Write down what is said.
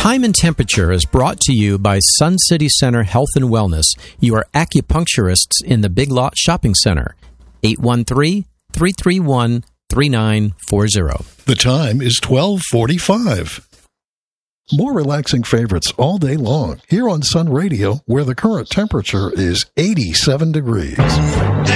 Time and Temperature is brought to you by Sun City Center Health and Wellness, your acupuncturists in the Big Lot Shopping Center. 813-331-3940. The time is 12:45. More relaxing favorites all day long here on Sun Radio, where the current temperature is 87 degrees.